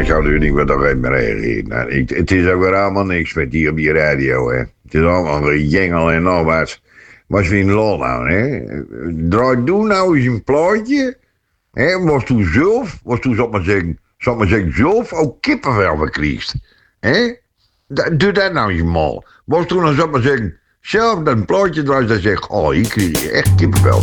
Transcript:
ik zou er niet wat nog even reageren. Nou, het is ook weer allemaal niks met die op die radio, hè. Het is allemaal gejengel en nog wat. Was weer een lol nou, hè. Doe nou eens een plaatje. Hè, was toen zelf, zal maar zeggen, zelf ook kippenvel verkriest. Hè? Doe dat nou eens mal. Was toen, zal maar zeggen, zelf dat plaatje draait en zegt, oh, hier krijg je echt kippenvel.